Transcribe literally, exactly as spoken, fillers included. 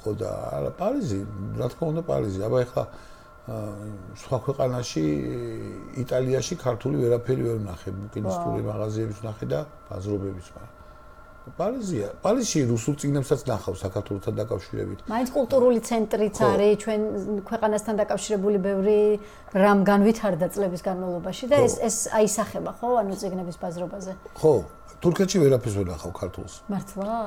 ხო და არა პარიზი, რა თქმა უნდა პარიზი. აბა ეხლა სხვა ქვეყანაში, იტალიაში ქართული ვერაფერი ვერ ვნახე, ბუკინისტური მაღაზიების ვნახე და ბაზრობების, მაგრამ პარიზია. პარიზში რუსულ წიგნებსაც ნახავ საქართველოსთან დაკავშირებით. მაინც კულტურული ცენტრიც არის ჩვენ ქვეყანასთან დაკავშირებული ბევრი რამ განვითარდა წლების განმავლობაში და ეს ეს აისახება ხო ანუ წიგნების ბაზრობაზე. ხო, თურქეთში ვერაფერს ვერ ნახავ ქართულს. მართლა?